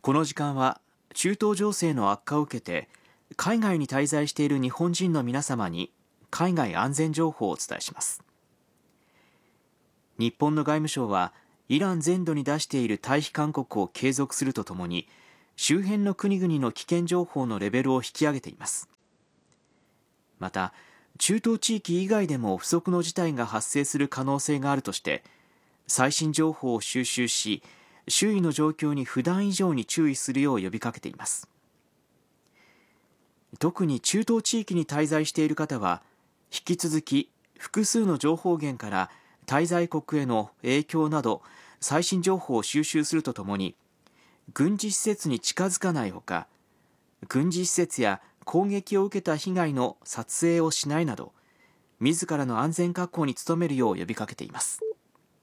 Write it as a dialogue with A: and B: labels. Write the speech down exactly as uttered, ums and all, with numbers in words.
A: この時間は中東情勢の悪化を受けて海外に滞在している日本人の皆様に海外安全情報をお伝えします。日本の外務省はイラン全土に出している退避勧告を継続するとともに、周辺の国々の危険情報のレベルを引き上げています。また中東地域以外でも不測の事態が発生する可能性があるとして、最新情報を収集し、周囲の状況に普段以上に注意するよう呼びかけています。特に中東地域に滞在している方は、引き続き複数の情報源から滞在国への影響など最新情報を収集するとともに、軍事施設に近づかないほか、軍事施設や攻撃を受けた被害の撮影をしないなど、自らの安全確保に努めるよう呼びかけています。